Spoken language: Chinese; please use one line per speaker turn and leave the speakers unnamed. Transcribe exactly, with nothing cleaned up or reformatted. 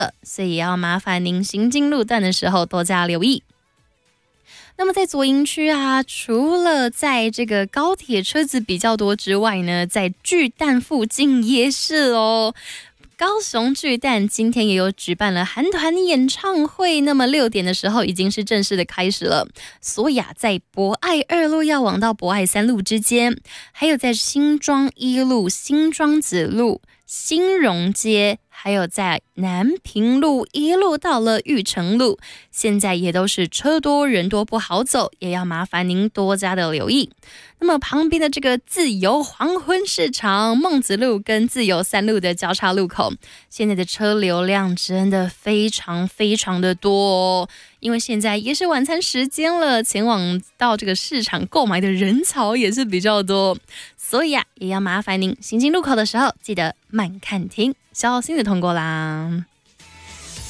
所以也要麻烦您行经路段的时候多加留意。那么在左营区啊，除了在这个高铁车子比较多之外呢，在巨蛋附近也是哦。高雄巨蛋今天也有举办了韩团演唱会，那么六点的时候已经是正式的开始了。所以啊，在博爱二路要往到博爱三路之间，还有在新庄一路、新庄子路、新荣街，还有在南平路一路到了玉成路，现在也都是车多人多不好走，也要麻烦您多加的留意。那么旁边的这个自由黄昏市场、孟子路跟自由三路的交叉路口，现在的车流量真的非常非常的多哦。因为现在也是晚餐时间了，前往到这个市场购买的人潮也是比较多，所以啊，也要麻烦您行经路口的时候记得慢看停，小心的通过啦。